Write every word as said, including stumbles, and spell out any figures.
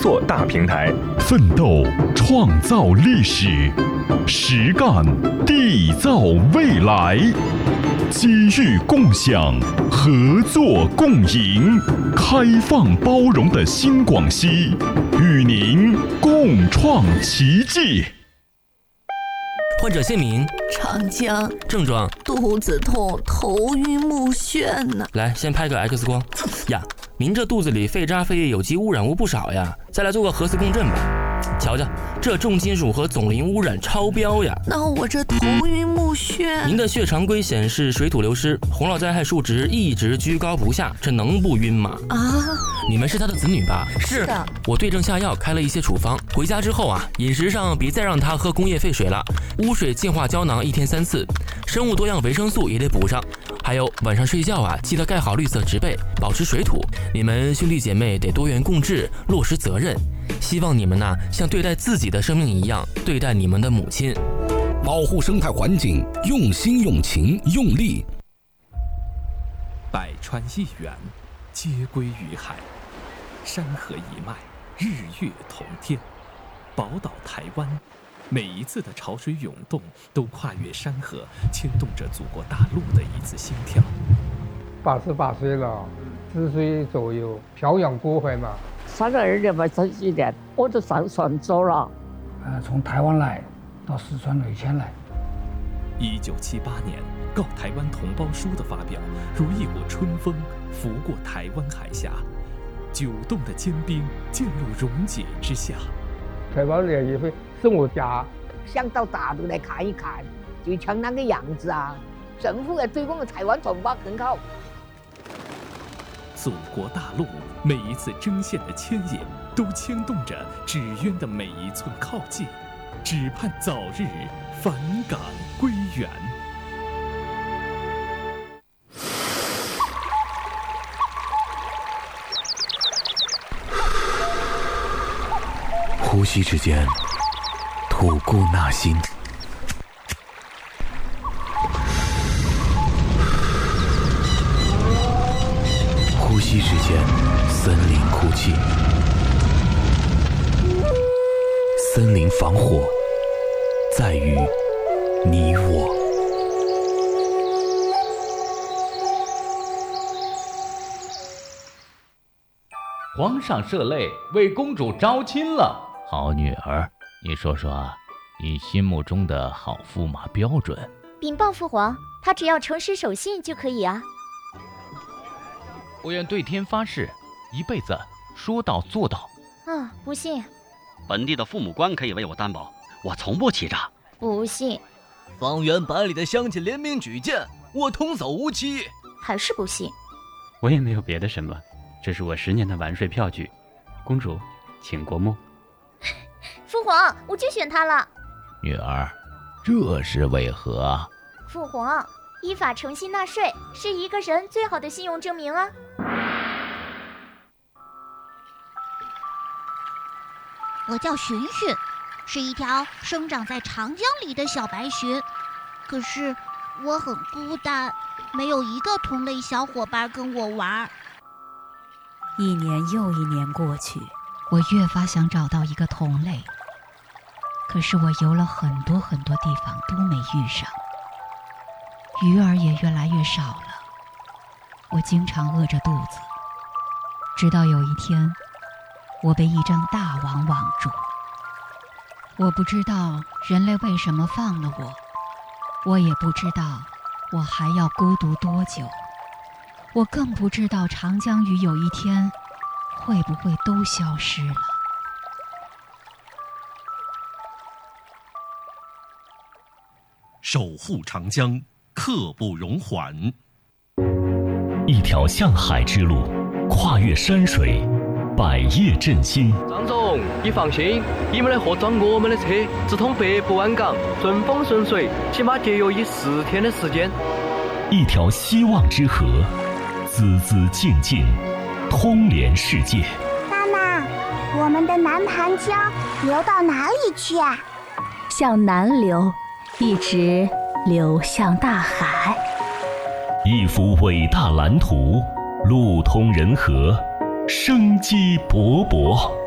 作大平台， 奋斗创造历史，实干缔造未来。机遇共享，合作共赢，开放包容的新广西，与您共创奇迹。 患者姓名： 长江。 症状： 肚子痛、头晕目眩呢。 来，先拍个 X 光。呀，您这肚子里废渣废液有机污染物不少呀，再来做个核磁共振吧。瞧瞧，这重金属和总磷污染超标呀！ 那我这头晕目眩， 您的血常规显示水土流失，红脑灾害数值一直居高不下，这能不晕吗？ 啊！ 你们是他的子女吧？ 是的。 我对症下药，开了一些处方。回家之后啊，饮食上别再让他喝工业废水了，污水净化胶囊一天三次，生物多样维生素也得补上。还有晚上睡觉啊，记得盖好绿色植被，保持水土。你们兄弟姐妹得多元共治，落实责任。希望你们呐、啊，像对待自己的生命一样对待你们的母亲。 保护生态环境，用心用情用力。 百川一源，皆归于海；山河一脉，日月同天。宝岛台湾，每一次的潮水涌动，都跨越山河，牵动着祖国大陆的一次心跳。 八十八岁了，四岁左右，漂洋过海嘛。 三十二年吧，三几年我就上船走了。 呃，从台湾来到四川累迁来。 一九七八年，《告台湾同胞书》的发表，如一股春风拂过台湾海峡，九洞的坚冰渐入溶解之下。 台湾人也会是我家， 想到大陆来看一看，就像那个样子啊！政府要对我们台湾同胞很好。 祖国大陆每一次针线的牵引，都牵动着纸鸢的每一寸靠近，只盼早日返港归元。 呼吸之间，吐故纳新。呼吸之间，森林哭泣。森林防火，在于你我。 皇上设泪为公主招亲了。 好女儿，你说说，你心目中的好驸马标准？ 禀报父皇，他只要诚实守信就可以啊。 我愿对天发誓，一辈子说到做到。 啊，不信。 本地的父母官可以为我担保，我从不欺诈。 不信。 方圆百里的乡亲联名举荐，我童叟无欺。 还是不信。 我也没有别的什么，这是我十年的晚睡票据。公主，请过目。 父皇，我就选他了。 女儿，这是为何？ 父皇，依法诚信纳税是一个人最好的信用证明啊。 我叫寻寻，是一条生长在长江里的小白鲟。可是我很孤单，没有一个同类小伙伴跟我玩。 一年又一年过去，我越发想找到一个同类。可是我游了很多很多地方都没遇上，鱼儿也越来越少了。我经常饿着肚子，直到有一天，我被一张大网网住。我不知道人类为什么放了我，我也不知道我还要孤独多久，我更不知道长江鱼有一天会不会都消失了。 守护长江，刻不容缓。 一条向海之路，跨越山水，百业振兴。 张总，你放心，你们的货装我们的车，直通北部湾港，顺风顺水，起码节约以四天的时间。 一条希望之河，孜孜静静，通连世界。 妈妈，我们的南盘江流到哪里去啊？ 向南流，一直流向大海。 一幅伟大蓝图，路通人和，生机勃勃。